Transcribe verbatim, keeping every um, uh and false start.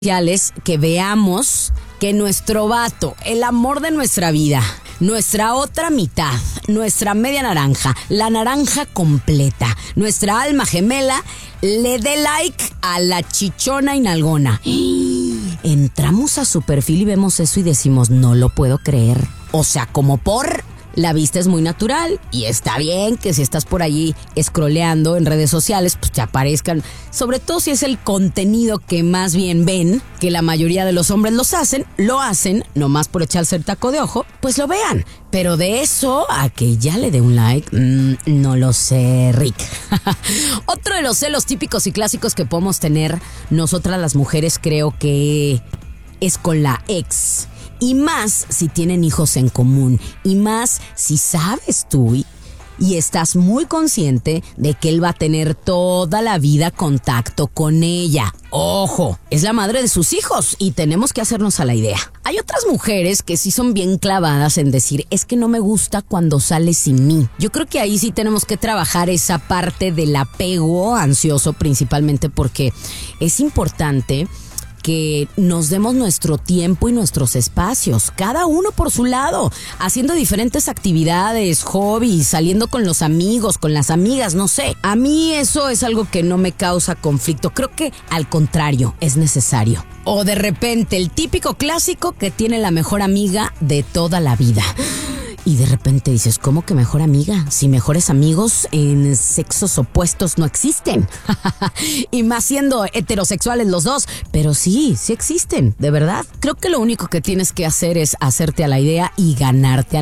sociales que veamos que nuestro vato, el amor de nuestra vida, nuestra otra mitad, nuestra media naranja, la naranja completa, nuestra alma gemela, le dé like a la chichona y nalgona. Entramos a su perfil y vemos eso y decimos, no lo puedo creer. O sea, como por... La vista es muy natural y está bien que si estás por allí scrolleando en redes sociales, pues te aparezcan, sobre todo si es el contenido que más bien ven, que la mayoría de los hombres los hacen, lo hacen, nomás por echarse el taco de ojo, pues lo vean. Pero de eso a que ya le dé un like, mmm, no lo sé, Rick. Otro de los celos típicos y clásicos que podemos tener nosotras las mujeres, creo que es con la ex. Y más si tienen hijos en común. Y más si sabes tú y, y estás muy consciente de que él va a tener toda la vida contacto con ella. ¡Ojo! Es la madre de sus hijos y tenemos que hacernos a la idea. Hay otras mujeres que sí son bien clavadas en decir, es que no me gusta cuando sale sin mí. Yo creo que ahí sí tenemos que trabajar esa parte del apego ansioso, principalmente porque es importante que nos demos nuestro tiempo y nuestros espacios, cada uno por su lado, haciendo diferentes actividades, hobbies, saliendo con los amigos, con las amigas, no sé. A mí eso es algo que no me causa conflicto, creo que al contrario, es necesario. O de repente el típico clásico que tiene la mejor amiga de toda la vida. Y de repente dices, ¿cómo que mejor amiga? Si mejores amigos en sexos opuestos no existen. Y más siendo heterosexuales los dos. Pero sí, sí existen, de verdad. Creo que lo único que tienes que hacer es hacerte a la idea y ganarte a